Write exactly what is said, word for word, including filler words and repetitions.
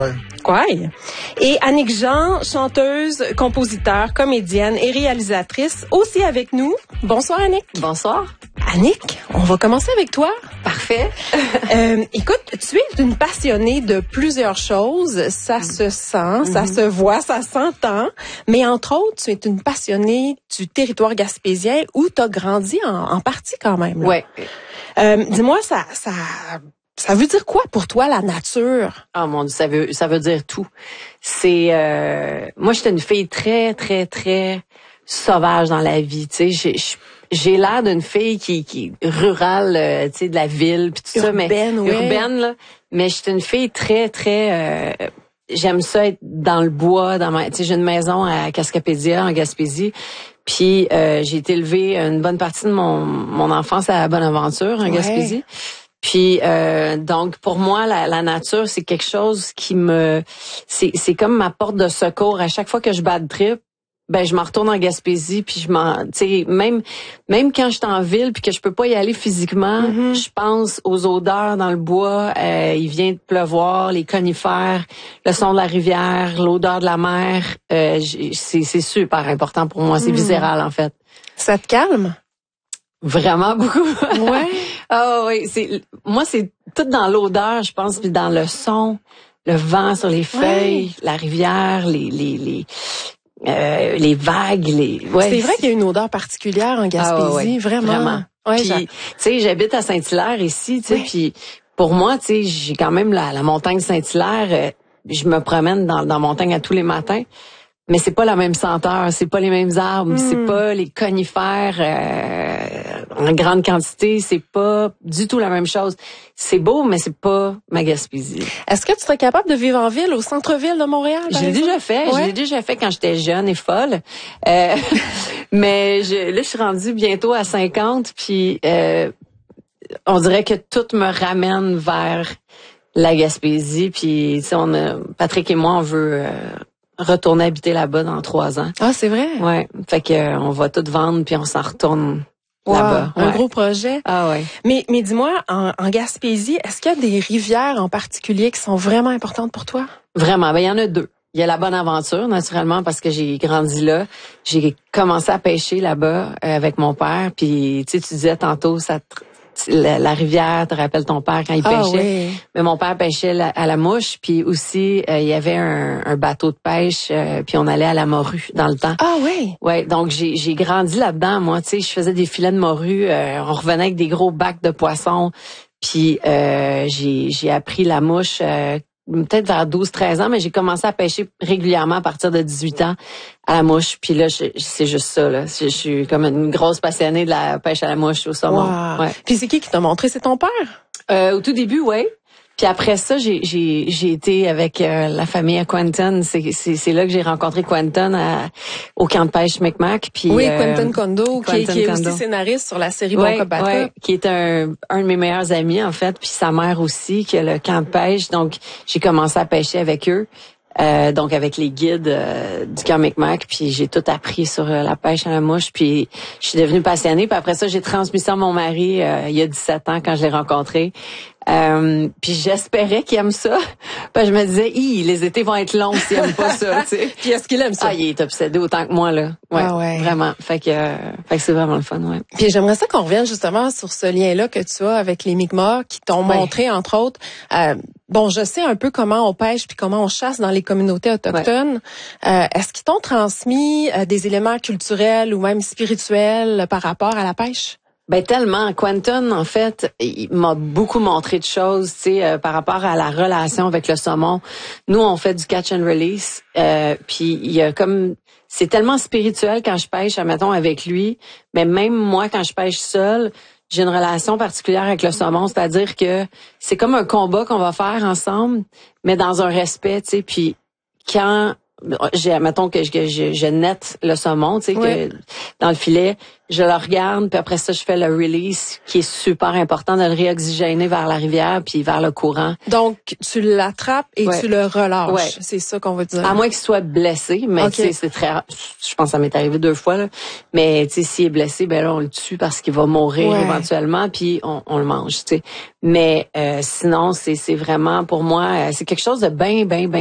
Ouais. Et Annick Jean, chanteuse, compositeur, comédienne et réalisatrice, aussi avec nous. Bonsoir Annick. Bonsoir. Annick, on va commencer avec toi. Parfait. euh, écoute, tu es une passionnée de plusieurs choses. Ça se sent, mm-hmm. ça se voit, ça s'entend. Mais entre autres, tu es une passionnée du territoire gaspésien où tu as grandi en, en partie quand même. Oui. Euh, dis-moi, ça... ça Ça veut dire quoi pour toi la nature? Oh mon Dieu, ça veut ça veut dire tout. C'est euh, moi j'étais une fille très très très sauvage dans la vie, tu sais, j'ai j'ai l'air d'une fille qui qui rurale, euh, tu sais, de la ville puis tout urbaine, ça, mais ouais. urbaine là, mais j'étais une fille très très euh, j'aime ça être dans le bois, dans ma tu sais, j'ai une maison à Cascapédia en Gaspésie. Puis euh, j'ai été élevée une bonne partie de mon mon enfance à Bonaventure en ouais. Gaspésie. Puis euh, donc pour moi la, la nature c'est quelque chose qui me c'est c'est comme ma porte de secours à chaque fois que je bad trip. Ben je m'en retourne en Gaspésie puis je m'en tu sais même même quand je suis en ville puis que je peux pas y aller physiquement, mm-hmm. je pense aux odeurs dans le bois, euh, il vient de pleuvoir, les conifères, le son de la rivière, l'odeur de la mer, euh, c'est c'est super important pour moi, c'est mm. viscéral en fait. Ça te calme? Vraiment beaucoup. Ouais. Ah oh, oui, c'est moi c'est tout dans l'odeur, je pense, puis dans le son, le vent sur les feuilles, ouais. la rivière, les les les euh, les vagues, les ouais, c'est vrai qu'il y a une odeur particulière en Gaspésie, ah, ouais, vraiment. Vraiment. Ouais, puis tu sais, j'habite à Saint-Hilaire ici, tu sais, ouais. puis pour moi, tu sais, j'ai quand même la, la montagne Saint-Hilaire, euh, je me promène dans dans la montagne à tous les matins. Mais c'est pas la même senteur, c'est pas les mêmes arbres, mm. c'est pas les conifères euh, en grande quantité, c'est pas du tout la même chose. C'est beau, mais c'est pas ma Gaspésie. Est-ce que tu serais capable de vivre en ville, au centre-ville de Montréal? Je l'ai déjà fait, ouais. je l'ai déjà fait quand j'étais jeune et folle. Euh, mais je, là, je suis rendue bientôt à cinquante, puis euh, on dirait que tout me ramène vers la Gaspésie. Puis, tu sais, on a, Patrick et moi, on veut... Euh, retourner habiter là-bas dans trois ans. Ah, c'est vrai? Ouais. Fait que euh, on va tout vendre puis on s'en retourne wow, là-bas. Un ouais. gros projet. Ah ouais. Mais mais dis-moi, en, en Gaspésie, est-ce qu'il y a des rivières en particulier qui sont vraiment importantes pour toi? Vraiment. Ben il y en a deux. Il y a la Bonaventure, naturellement, parce que j'ai grandi là. J'ai commencé à pêcher là-bas euh, avec mon père. Puis tu sais, tu disais tantôt, ça La, la rivière, te rappelles ton père quand il ah, pêchait. Oui. Mais mon père pêchait la, à la mouche, puis aussi euh, il y avait un, un bateau de pêche, euh, puis on allait à la morue dans le temps. Ah oui. Ouais, donc j'ai j'ai grandi là-dedans. Moi, tu sais, je faisais des filets de morue. Euh, on revenait avec des gros bacs de poissons, puis euh, j'ai j'ai appris la mouche. Euh, peut-être vers douze treize ans, mais j'ai commencé à pêcher régulièrement à partir de dix-huit ans à la mouche. Puis là, je, c'est juste ça. Là. Je, je suis comme une grosse passionnée de la pêche à la mouche au saumon. Wow. Ouais. Puis c'est qui qui t'a montré? C'est ton père? Euh, au tout début, oui. Puis après ça, j'ai j'ai j'ai été avec euh, la famille à Quentin. C'est c'est c'est là que j'ai rencontré Quentin à, au camp de pêche Micmac. Puis oui, euh, Quentin Kondo, qui, qui est Kondo. aussi scénariste sur la série ouais, Bon Cop Bad Cop. Ouais, qui est un un de mes meilleurs amis en fait. Puis sa mère aussi, qui a le camp de pêche. Donc j'ai commencé à pêcher avec eux. Euh, donc avec les guides euh, du camp Micmac, puis j'ai tout appris sur euh, la pêche à la mouche, puis je suis devenue passionnée. Puis après ça, j'ai transmis ça à mon mari euh, il y a dix-sept ans quand je l'ai rencontré. Euh, puis j'espérais qu'il aime ça. Puis je me disais, hi, les étés vont être longs s'il aime pas ça, tu sais. Puis est-ce qu'il aime ça? Ah, il est obsédé autant que moi là. Ouais, ah ouais. Vraiment. Fait que, euh, fait que c'est vraiment le fun, ouais. Puis j'aimerais ça qu'on revienne justement sur ce lien-là que tu as avec les Mi'kmaq qui t'ont ouais. montré entre autres. Euh, bon, je sais un peu comment on pêche puis comment on chasse dans les communautés autochtones. Ouais. Euh, est-ce qu'ils t'ont transmis euh, des éléments culturels ou même spirituels par rapport à la pêche? Ben tellement. Quentin, en fait, il m'a beaucoup montré de choses, tu sais, euh, par rapport à la relation avec le saumon. Nous, on fait du catch and release, euh, puis il y a comme, c'est tellement spirituel quand je pêche, admettons, avec lui. Mais même moi, quand je pêche seule, j'ai une relation particulière avec le saumon, c'est-à-dire que c'est comme un combat qu'on va faire ensemble, mais dans un respect, tu sais. Puis quand j'ai, mettons que je, je, je nette le saumon, tu sais, ouais. que dans le filet, je le regarde, puis après ça, je fais le release, qui est super important de le réoxygéner vers la rivière puis vers le courant. Donc, tu l'attrapes et ouais. tu le relâches. Ouais. C'est ça qu'on veut dire. À moins qu'il soit blessé, mais okay. tu sais, c'est très rare. Je pense que ça m'est arrivé deux fois, là. Mais, tu sais, s'il est blessé, ben là, on le tue parce qu'il va mourir ouais. éventuellement, puis on, on le mange, tu sais. Mais, euh, sinon, c'est, c'est vraiment, pour moi, c'est quelque chose de bien, bien, bien